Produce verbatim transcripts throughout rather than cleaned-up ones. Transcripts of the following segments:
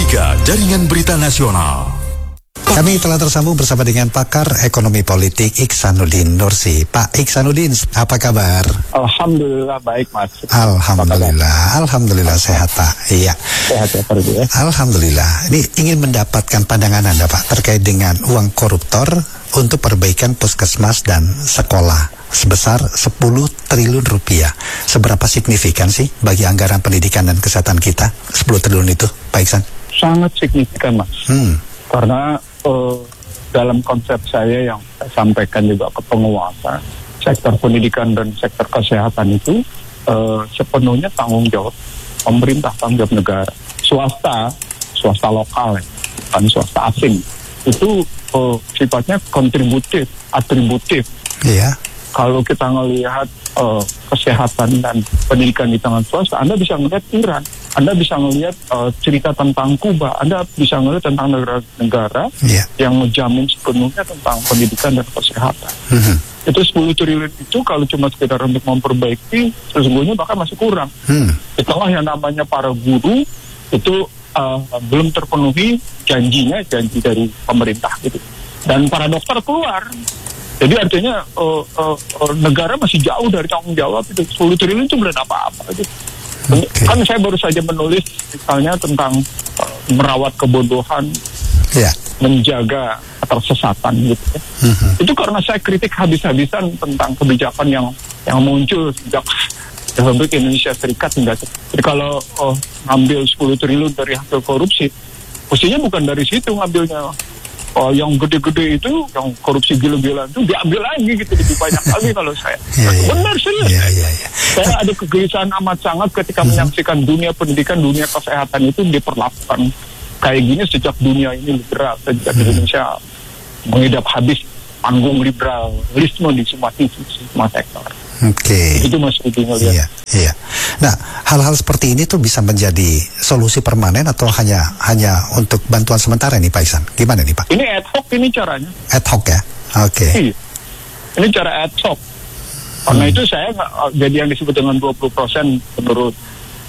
tiga Jaringan Berita Nasional. Kami telah tersambung bersama dengan pakar ekonomi politik Iksanuddin Nursi. Pak Iksanuddin, apa kabar? Alhamdulillah baik, Mas. Alhamdulillah, Alhamdulillah sehat, Pak. Iya. Sehat ya, Pak. Ya. Alhamdulillah. Ini ingin mendapatkan pandangan Anda, Pak, terkait dengan uang koruptor untuk perbaikan puskesmas dan sekolah sebesar sepuluh triliun rupiah. Seberapa signifikan sih bagi anggaran pendidikan dan kesehatan kita sepuluh triliun itu, Pak Iksan? Sangat signifikan, Mas. Hmm. Karena uh, dalam konsep saya yang saya sampaikan juga ke penguasa, sektor pendidikan dan sektor kesehatan itu uh, sepenuhnya tanggung jawab pemerintah, tanggung jawab negara. Swasta, swasta lokal, bukan swasta asing, itu uh, sifatnya kontributif, atributif. Iya. Kalau kita melihat uh, kesehatan dan pendidikan di tangan swasta, Anda bisa melihat Iran, Anda bisa melihat uh, cerita tentang Kuba, Anda bisa melihat tentang negara-negara yeah. yang menjamin sepenuhnya tentang pendidikan dan kesehatan. Mm-hmm. Itu sepuluh triliun itu kalau cuma sekedar untuk memperbaiki, sesungguhnya bahkan masih kurang. Mm. Itulah yang namanya para guru, itu uh, belum terpenuhi janjinya, janji dari pemerintah gitu. Dan para dokter keluar. Jadi artinya uh, uh, uh, negara masih jauh dari tanggung jawab itu. sepuluh triliun itu belum apa-apa gitu. Okay. Kan saya baru saja menulis misalnya tentang uh, merawat kebodohan, yeah. menjaga ketersesatan gitu ya. Mm-hmm. Itu karena saya kritik habis-habisan tentang kebijakan yang yang muncul sejak Republik Indonesia Serikat hingga. Jadi kalau uh, ngambil sepuluh triliun dari hasil korupsi, mestinya bukan dari situ ngambilnya. Oh, yang gede-gede itu, yang korupsi gila-gilaan itu diambil lagi gitu, lebih banyak lagi kalau saya. Yeah, yeah. Benar serius. Yeah, yeah, yeah. Saya ada kegelisahan amat sangat ketika mm-hmm. menyaksikan dunia pendidikan, dunia kesehatan itu diperlakukan kayak gini sejak dunia ini liberal, sejak mm-hmm. Indonesia mengidap habis panggung liberalisme di semua sisi, semua sektor. Oke. Okay. Itu Mas Budi ngelihat. Iya, iya. Nah, hal-hal seperti ini tuh bisa menjadi solusi permanen atau hanya hanya untuk bantuan sementara nih Pak Iksan? Gimana nih Pak? Ini ad hoc ini caranya. Ad hoc ya? Oke. Okay. Iya. Ini cara ad hoc. Karena hmm. itu saya nggak jadi yang disebut dengan dua puluh persen menurut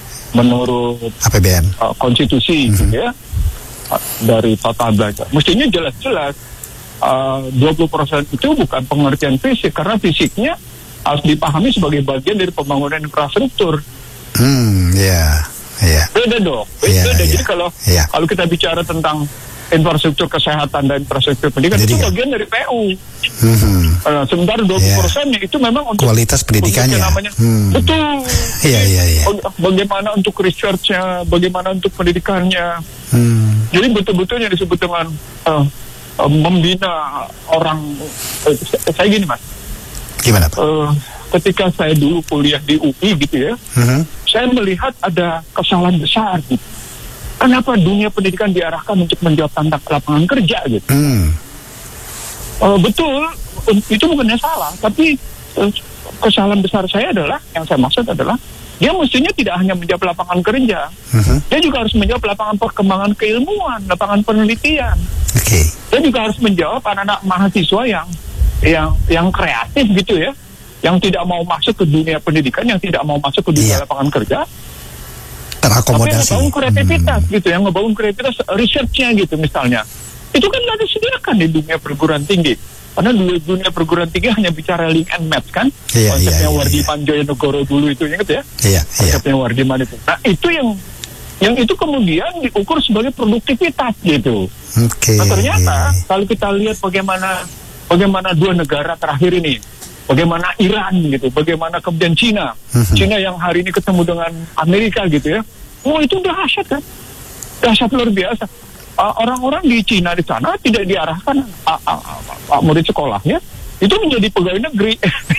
menurut A P B N uh, konstitusi hmm. gitu ya. Uh, dari total belanja. Mestinya jelas-jelas uh, dua puluh persen itu bukan pengertian fisik, karena fisiknya harus dipahami sebagai bagian dari pembangunan infrastruktur. Hmm, ya, yeah, ya. Yeah. Beda dong. Beda. Yeah, Jadi yeah. kalau yeah. kalau kita bicara tentang infrastruktur kesehatan dan infrastruktur pendidikan, itu kan bagian dari P U. Mm-hmm. Uh, sementara dua puluh persennya yeah. itu memang untuk kualitas pendidikannya. Namanya, hmm. Betul. Iya, iya, iya. Bagaimana untuk research-nya, bagaimana untuk pendidikannya. Hmm. Jadi betul-betul yang disebut dengan uh, uh, membina orang. Uh, saya gini Mas. Gimana Pak? Uh, ketika saya dulu kuliah di U I gitu ya, uh-huh. saya melihat ada kesalahan besar gitu. Kenapa dunia pendidikan diarahkan untuk menjawab tantangan lapangan kerja gitu? Hmm. Uh, betul, itu bukannya salah, tapi uh, kesalahan besar saya adalah, yang saya maksud adalah, dia mestinya tidak hanya menjawab lapangan kerja, uh-huh. dia juga harus menjawab lapangan perkembangan keilmuan, lapangan penelitian. Okay. Dia juga harus menjawab anak-anak mahasiswa yang yang yang kreatif gitu ya, yang tidak mau masuk ke dunia pendidikan, yang tidak mau masuk ke dunia yeah. lapangan kerja, terakomodasi, tapi yang ngebangun kreativitas hmm. gitu, yang ngebangun kreativitas research-nya gitu misalnya, itu kan nggak disediakan di dunia perguruan tinggi, karena dulu dunia perguruan tinggi hanya bicara link and match kan, yeah, konsepnya yeah, yeah, Wardiman yeah. Joyonegoro dulu itu ingat ya, yeah, konsepnya yeah. Wardiman itu. Nah itu yang yang itu kemudian diukur sebagai produktivitas gitu. Okay. Nah ternyata kalau kita lihat bagaimana Bagaimana dua negara terakhir ini, bagaimana Iran gitu, bagaimana kemudian Cina, uh-huh. Cina yang hari ini ketemu dengan Amerika gitu ya, oh itu dahsyat kan, dahsyat luar biasa. Uh, orang-orang di Cina di sana tidak diarahkan uh, uh, uh, uh, murid sekolahnya itu menjadi pegawai negeri,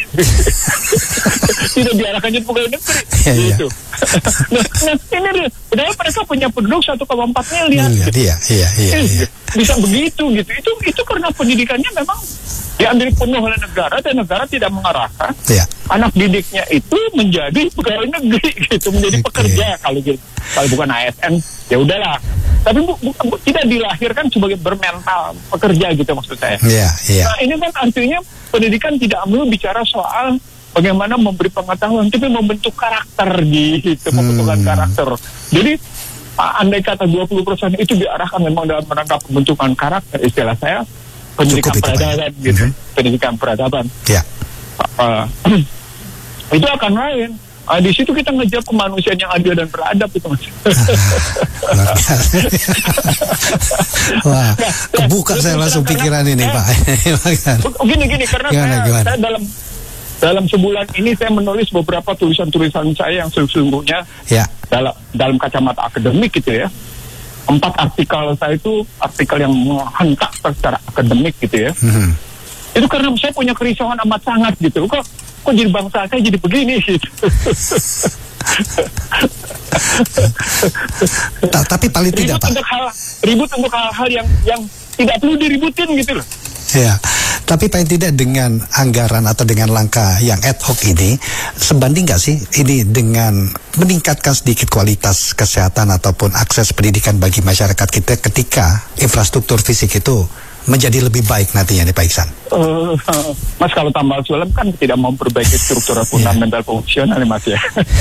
tidak diarahkan jadi pegawai negeri, yeah, gitu. Yeah. nah, nah ini dia, padahal mereka punya penduduk satu koma empat miliar, gitu. Iya, iya, iya, iya. Bisa begitu gitu. Itu itu karena pendidikannya memang diambil penuh oleh negara dan negara tidak mengarahkan yeah. anak didiknya itu menjadi pegawai negeri gitu, menjadi okay. pekerja kalau gitu. Kalau bukan A S N ya udahlah. Tapi bu, bu, bu, tidak dilahirkan sebagai bermental pekerja gitu maksud saya. Yeah, yeah. Nah ini kan artinya pendidikan tidak melulu bicara soal bagaimana memberi pengetahuan, tapi membentuk karakter gitu, hmm. membentukkan karakter. Jadi andai kata dua puluh persen itu diarahkan memang dalam rangka pembentukan karakter, istilah saya pendidikan Cukup itu, peradaban Pak. gitu, Mm-hmm. pendidikan peradaban. Ya. Uh, itu akan lain. Uh, di situ kita ngejawab kemanusiaan yang adil dan beradab itu mas. Luar biasa. Wah, kebuka nah, saya langsung pikiran ini, eh, Pak. Gini gini karena gimana, saya, gimana? saya dalam dalam sebulan ini saya menulis beberapa tulisan-tulisan saya yang sesungguhnya ya. dalam dalam kacamata akademik gitu ya. Empat artikel saya itu artikel yang menghentak secara akademik gitu ya. Mm-hmm. Itu karena saya punya kerisauan amat sangat gitu. Kok kok jadi bangsa saya jadi begini gitu. Tapi paling ribut tidak Pak. Untuk hal, ribut untuk hal-hal yang yang tidak perlu diributin gitu loh. Ya, tapi paling tidak dengan anggaran atau dengan langkah yang ad hoc ini, sebanding nggak sih ini dengan meningkatkan sedikit kualitas kesehatan ataupun akses pendidikan bagi masyarakat kita ketika infrastruktur fisik itu menjadi lebih baik nantinya nih Pak Iksan? Uh, mas kalau tambal sulam kan tidak mau memperbaiki struktural fundamental fungsional nih Mas ya.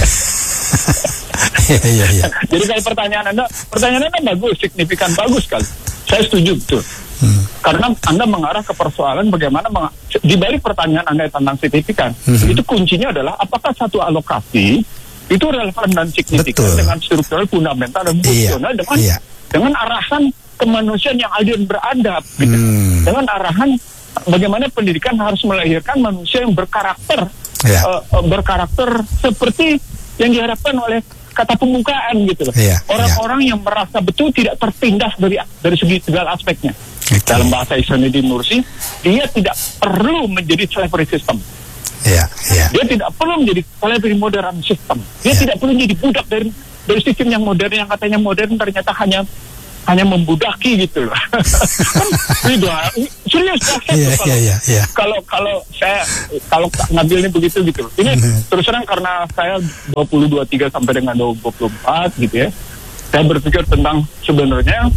Iya, iya, iya. Jadi kalau pertanyaan Anda, pertanyaan Anda bagus, signifikan, bagus sekali. Saya setuju betul. Hmm. Karena Anda mengarah ke persoalan bagaimana meng- di balik pertanyaan Anda tentang signifikan, hmm. itu kuncinya adalah apakah satu alokasi itu relevan dan signifikan betul. Dengan struktural fundamental dan fungsional iya, dengan iya. dengan arahan kemanusiaan yang adil dan beradab, gitu. Hmm. Dengan arahan bagaimana pendidikan harus melahirkan manusia yang berkarakter, yeah. uh, berkarakter seperti yang diharapkan oleh kata pembukaan gitu loh. Yeah. Orang-orang yeah. yang merasa betul tidak tertindas dari dari segi segala aspeknya. Okay. Dalam bahasa Ihsanuddin Nursi, dia tidak perlu menjadi slavery system. Yeah. Yeah. Dia tidak perlu menjadi slavery modern system. Dia yeah. tidak perlu menjadi budak dari dari sistem yang modern yang katanya modern ternyata hanya hanya membudaki gitu loh. Kan beda. Serius yeah, kalau, yeah, yeah, yeah. kalau kalau saya kalau ngambil ini begitu gitu. Ini mm-hmm. terus terang karena saya dua puluh dua puluh tiga sampai dengan dua puluh empat gitu ya. Saya berpikir tentang sebenarnya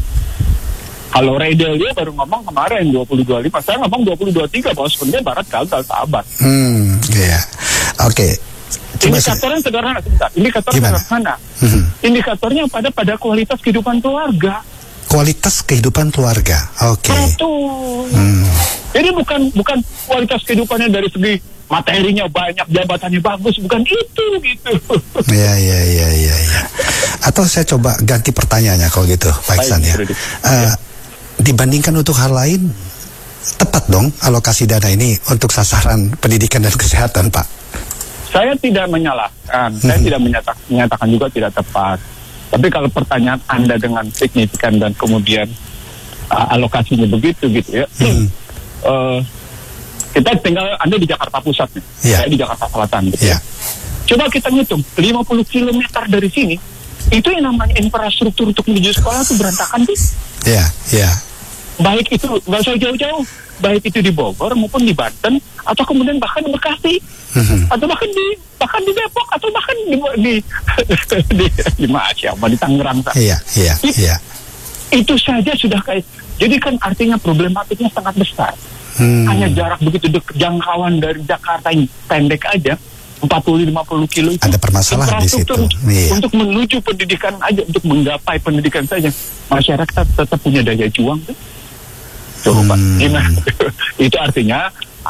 kalau Redel dia baru ngomong kemarin dua puluh dua puluh lima, saya ngomong dua puluh dua puluh tiga bahwa sebenarnya Barat gagal sahabat. Hmm, iya. Yeah. Oke. Okay. Indikatornya sederhana, sebentar. Indikatornya sederhana. Mm-hmm. Indikatornya pada pada kualitas kehidupan keluarga. Kualitas kehidupan keluarga, oke. Okay. Hmm. Jadi bukan bukan kualitas kehidupannya dari segi materinya banyak, jabatannya bagus, bukan itu gitu. Iya iya iya iya. Ya. Atau saya coba ganti pertanyaannya kalau gitu, Pak Iksan ya. Uh, ya. Dibandingkan untuk hal lain, tepat dong alokasi dana ini untuk sasaran pendidikan dan kesehatan, Pak. Saya tidak menyalahkan, hmm. saya tidak menyatakan, menyatakan juga tidak tepat. Tapi kalau pertanyaan Anda dengan signifikan dan kemudian uh, alokasinya begitu gitu ya, hmm. uh, kita tinggal Anda di Jakarta Pusat nih, yeah. saya di Jakarta Selatan gitu. Yeah. Coba kita ngitung lima puluh kilometer dari sini, itu yang namanya infrastruktur untuk menuju sekolah itu berantakan sih. Iya, yeah. iya. Yeah. Baik itu nggak usah jauh-jauh, baik itu di Bogor maupun di Banten atau kemudian bahkan di Bekasi. Mm-hmm. Atau bahkan di bahkan di Depok atau bahkan di di di, di Masyarakat di Tangerang. Iya, iya, iya. Itu saja sudah kayak jadi kan artinya problematiknya sangat besar. Hmm. Hanya jarak begitu dekat, jangkauan dari Jakarta yang pendek aja empat puluh sampai lima puluh kilo itu. Ada permasalahan di situ. Iya. Untuk menuju pendidikan aja, untuk menggapai pendidikan saja masyarakat tetap punya daya juang tuh. Coba, hmm. Nah, itu artinya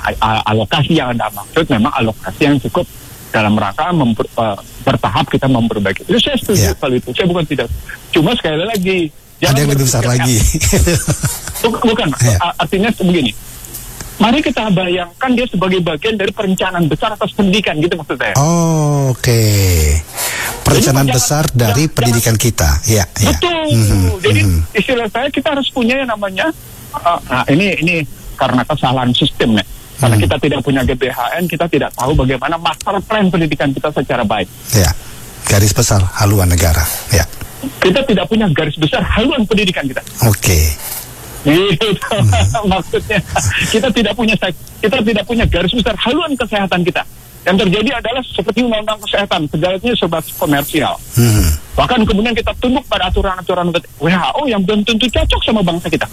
alokasi yang Anda maksud memang alokasi yang cukup dalam rangka memper, uh, bertahap kita memperbaiki. Itu saya setuju yeah. kalau itu. Saya bukan tidak. Cuma sekali lagi ada yang lebih besar lagi. Bukan, bukan yeah. artinya begini. Mari kita bayangkan dia sebagai bagian dari perencanaan besar atas pendidikan gitu maksud saya. Oh, oke. Okay. Perencanaan Jadi, besar jangan, dari jangan, pendidikan jangan, kita. Ya, ya. Betul. Mm-hmm. Jadi mm-hmm. istilah saya kita harus punya yang namanya uh, nah ini ini karena kesalahan sistem ya. Karena hmm. kita tidak punya G B H N, kita tidak tahu bagaimana master plan pendidikan kita secara baik. Ya, garis besar haluan negara. Ya. Kita tidak punya garis besar haluan pendidikan kita. Oke. Okay. Itu hmm. maksudnya. Kita tidak punya kita tidak punya garis besar haluan kesehatan kita. Yang terjadi adalah seperti undang-undang kesehatan, segalanya serba komersial. Hmm. Bahkan kemudian kita tunduk pada aturan-aturan W H O yang belum tentu cocok sama bangsa kita.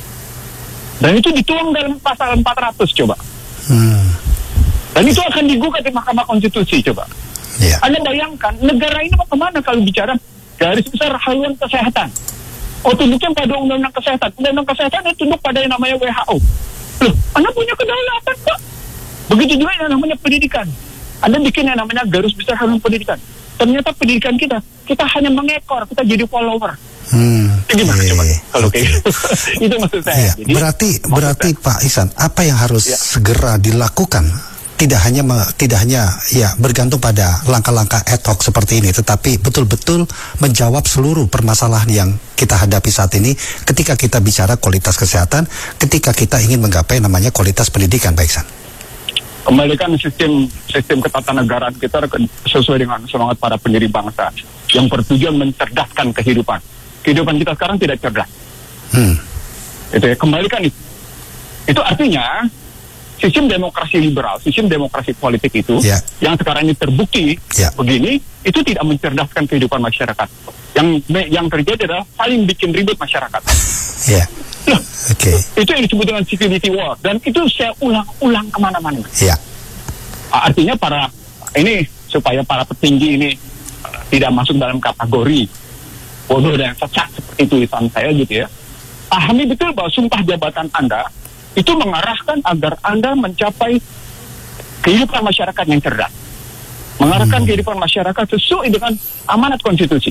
Dan itu dituang dalam pasal empat ratus coba. Hmm. Dan itu akan digugat di Mahkamah Konstitusi coba. Yeah. Anda bayangkan negara ini mau kemana kalau bicara garis besar haluan kesehatan. Oh, tunduknya pada undang-undang kesehatan. Undang-undang kesehatan itu tunduk pada yang namanya W H O. Loh, Anda punya kedaulatan, Pak. Begitu juga yang namanya pendidikan. Anda bikin yang namanya garis besar haluan pendidikan. Ternyata pendidikan kita, kita hanya mengekor, kita jadi follower. Hmm, gimana okay. coba kalau kayak gitu? Itu maksud saya. Ya, Jadi, berarti berarti saya. Pak Ihsan, apa yang harus ya. segera dilakukan? Tidak hanya me, tidak hanya ya bergantung pada langkah-langkah ad hoc seperti ini, tetapi betul-betul menjawab seluruh permasalahan yang kita hadapi saat ini ketika kita bicara kualitas kesehatan, ketika kita ingin menggapai namanya kualitas pendidikan, Pak Ihsan. Kembalikan sistem sistem ketatanegaraan kita sesuai dengan semangat para pendiri bangsa yang bertujuan mencerdaskan kehidupan. Kehidupan kita sekarang tidak cerdas. Hmm. Itu ya, kembalikan itu. Itu artinya sistem demokrasi liberal, sistem demokrasi politik itu yeah. yang sekarang ini terbukti yeah. begini, itu tidak mencerdaskan kehidupan masyarakat. Yang yang terjadi adalah saling bikin ribut masyarakat. Ya. Yeah. Loh, okay. Itu yang disebut dengan civility war, dan itu saya ulang-ulang kemana-mana. Ya. Artinya para ini supaya para petinggi ini uh, tidak masuk dalam kategori bodoh dan sesat seperti tulisan saya gitu ya. Pahami betul bahwa sumpah jabatan Anda itu mengarahkan agar Anda mencapai kehidupan masyarakat yang cerdas, mengarahkan hmm. kehidupan masyarakat sesuai dengan amanat konstitusi.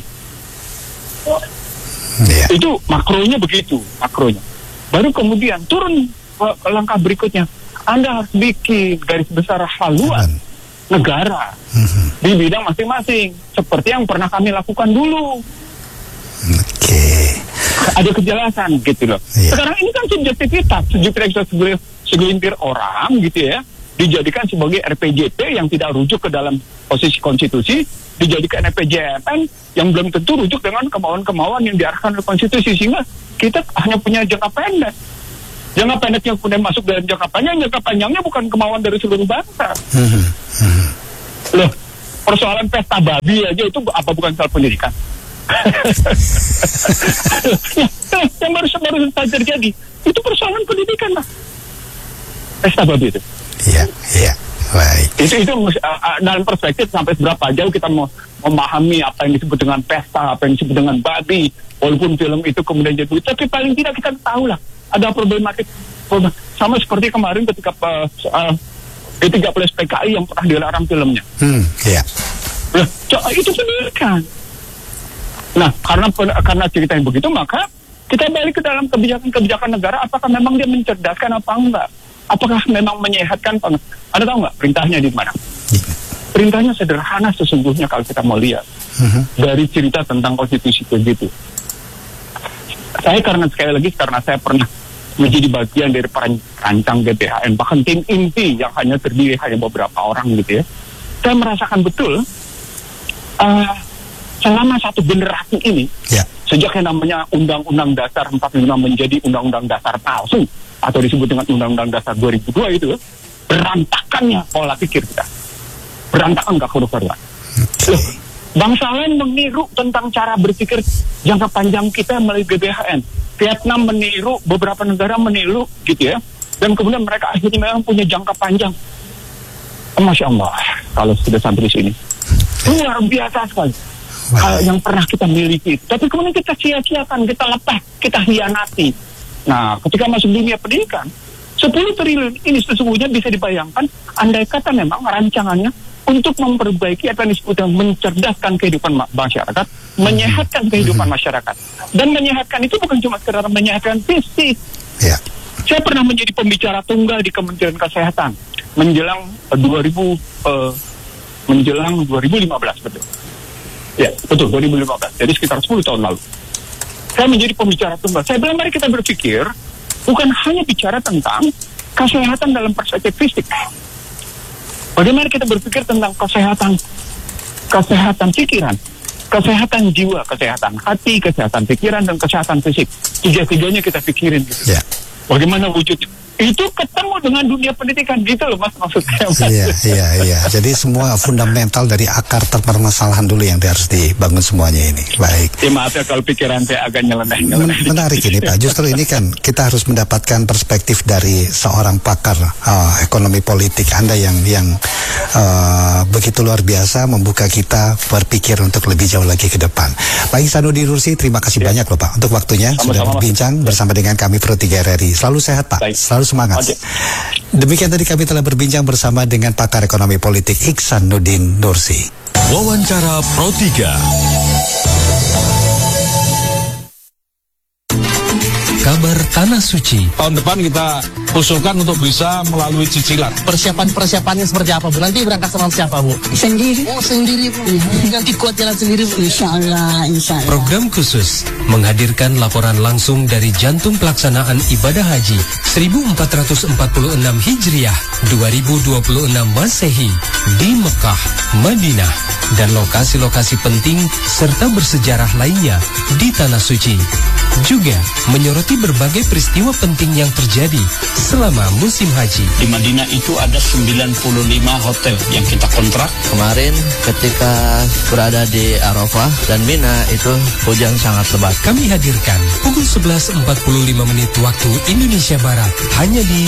Yeah. Itu makronya begitu, makronya. Baru kemudian turun ke, ke langkah berikutnya. Anda harus bikin garis besar haluan hmm. negara hmm. di bidang masing-masing, seperti yang pernah kami lakukan dulu. Oke. Okay. Ada kejelasan gitu loh. Yeah. Sekarang ini kan subjektivitas, subjektivitas segelintir orang gitu ya, dijadikan sebagai R P J P yang tidak rujuk ke dalam posisi konstitusi, dijadikan R P J M N yang belum tentu rujuk dengan kemauan-kemauan yang diarahkan oleh konstitusi, sehingga kita hanya punya jangka pendek. Jangka pendeknya kemudian masuk dalam jangka panjang, jangka panjangnya bukan kemauan dari seluruh bangsa. Mm-hmm. Mm-hmm. Loh, persoalan pesta babi aja itu apa bukan soal pendidikan? ya, yang baru baru saja terjadi itu persoalan pendidikan lah, pesta babi itu. Iya, iya, baik. Itu itu uh, dalam perspektif sampai seberapa jauh kita mau memahami apa yang disebut dengan pesta, apa yang disebut dengan babi, walaupun film itu kemudian jadi, tapi paling tidak kita tahu lah ada problematik, problem. Sama seperti kemarin ketika uh, uh, G tiga puluh P K I yang pernah dilarang filmnya. Hmm, iya. Nah, itu pendidikan. Nah, karena karena cerita yang begitu, maka kita balik ke dalam kebijakan-kebijakan negara. Apakah memang dia mencerdaskan apa enggak? Apakah memang menyehatkan? Anda tahu nggak perintahnya di mana? Perintahnya sederhana sesungguhnya kalau kita mau lihat uh-huh. dari cerita tentang konstitusi begitu. Saya karena sekali lagi karena saya pernah menjadi bagian dari perancang G B H N, bahkan tim inti yang hanya terdiri hanya beberapa orang gitu ya. Saya merasakan betul. Uh, Selama satu generasi ini, ya. sejak yang namanya Undang-Undang Dasar empat puluh lima menjadi Undang-Undang Dasar palsu, atau disebut dengan Undang-Undang Dasar dua ribu dua itu, berantakannya pola pikir kita. Berantakan kekorupsian. Okay. Loh, bangsa lain meniru tentang cara berpikir jangka panjang kita melalui G B H N. Vietnam meniru, beberapa negara meniru, gitu ya. Dan kemudian mereka akhirnya memang punya jangka panjang. Masya Allah, kalau sudah sampai di sini. Luar biasa sekali. Uh, yang pernah kita miliki, tapi kemudian kita sia-siakan, kita lepas, kita hianati. Nah, ketika masuk dunia pendidikan, sepuluh triliun ini sesungguhnya bisa dibayangkan, andai kata memang rancangannya untuk memperbaiki apa yang disebut dengan mencerdaskan kehidupan masyarakat, menyehatkan kehidupan masyarakat. Dan menyehatkan itu bukan cuma sekedar menyehatkan fisik. Yeah. Saya pernah menjadi pembicara tunggal di Kementerian Kesehatan menjelang uh, dua ribu uh, menjelang dua ribu lima belas betul. Ya, betul, dua ribu lima belas. Jadi sekitar sepuluh tahun lalu. Saya menjadi pembicara tunggal. Saya bilang, mari kita berpikir, bukan hanya bicara tentang kesehatan dalam perspektif fisik. Bagaimana kita berpikir tentang kesehatan, kesehatan pikiran, kesehatan jiwa, kesehatan hati, kesehatan pikiran, dan kesehatan fisik. Tiga-tiganya kita pikirin. Gitu. Yeah. Bagaimana wujudnya? itu ketemu dengan dunia pendidikan gitu loh Mas maksudnya. Mas. Iya, iya, iya. Jadi semua fundamental dari akar permasalahan dulu yang harus dibangun semuanya ini. Baik. Ya maaf ya kalau pikiran saya agak nyeleneh. Men menarik ini Pak. Justru ini kan kita harus mendapatkan perspektif dari seorang pakar uh, ekonomi politik. Anda yang yang uh, begitu luar biasa membuka kita berpikir untuk lebih jauh lagi ke depan. Pak Ihsanuddin Nursi, terima kasih ya. banyak loh Pak untuk waktunya. Sama-sama, sudah berbincang Mas. bersama dengan kami Pro tiga R R I. Selalu sehat Pak. Baik. Selalu semangat. Okay. Demikian tadi kami telah berbincang bersama dengan pakar ekonomi politik Ihsanuddin Nursi. Wawancara Pro tiga. Kabar Tanah Suci. Tahun depan kita usulkan untuk bisa melalui cicilan. Persiapan-persiapannya seperti apa Bu? Nanti berangkat sama siapa Bu? Sendiri. Oh sendiri Bu. Nanti kuat jalan sendiri Bu. Insya Allah, insya Allah. Program khusus menghadirkan laporan langsung dari jantung pelaksanaan ibadah haji seribu empat ratus empat puluh enam Hijriah dua ribu dua puluh enam Masehi di Mekah, Madinah, dan lokasi-lokasi penting serta bersejarah lainnya di Tanah Suci. Juga menyoroti berbagai peristiwa penting yang terjadi selama musim haji. Di Madinah itu ada sembilan puluh lima hotel yang kita kontrak. Kemarin ketika berada di Arafah dan Mina itu hujan sangat lebat. Kami hadirkan pukul sebelas empat puluh lima menit waktu Indonesia Barat hanya di